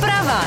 Doprava.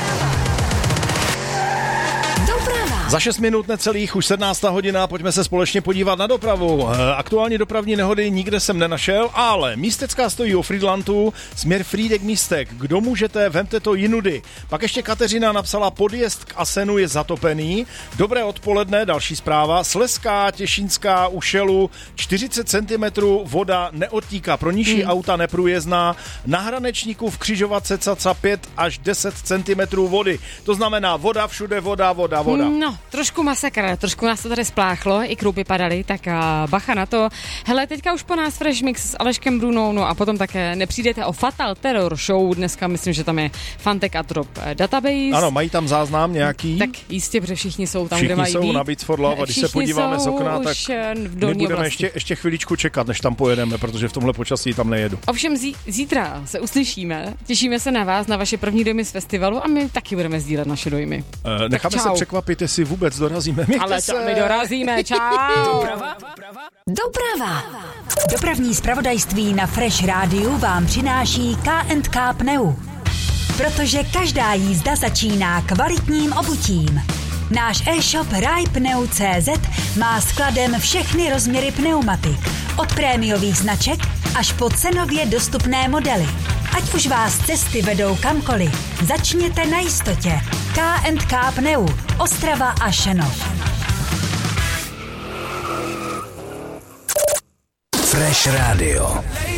Za 6 minut necelých, už 17. hodina, pojďme se společně podívat na dopravu. Aktuální dopravní nehody nikde jsem nenašel, ale Místecká stojí o Frýdlantu, směr Frýdek-Místek. Kdo můžete, vemte to jinudy. Pak ještě Kateřina napsala, podjezd k Asenu je zatopený. Dobré odpoledne, další zpráva. Slezská, Těšínská, u Šelu, 40 cm voda neodtíká, pro nižší auta neprůjezdná. Na Hranečníku v křižovatce Caca 5 až 10 cm vody. To znamená voda všude, voda. No, trošku masakr, trošku nás to tady spláchlo, i krupy padaly, tak bacha na to. Hele, teďka už po nás Fresh Mix s Aleškem Brunou, no a potom také nepřijdete o Fatal Terror Show, dneska myslím, že tam je Fantek a Drop Database. Ano, mají tam záznam nějaký? Tak jistě, protože všichni jsou tam, všichni kde mají jsou být. na Beats for Love a když se podíváme z okna, tak my budeme ještě chviličku čekat, než tam pojedeme, protože v tomhle počasí tam nejedu. Ovšem zítra se uslyšíme, těšíme se na vás, na vaše první dojmy z festivalu a my taky budeme sdílet naše dojmy. Necháme se překvapit, jestli vůbec dorazíme. Ale my dorazíme, čau. Doprava. Dopravní zpravodajství na Fresh Rádiu vám přináší K&K Pneu. Protože každá jízda začíná kvalitním obutím. Náš e-shop rajpneu.cz má skladem všechny rozměry pneumatik. Od prémiových značek až po cenově dostupné modely. Ať už vás cesty vedou kamkoliv, začněte na jistotě. K&K Pneu, Ostrava a Šenov. Fresh Radio.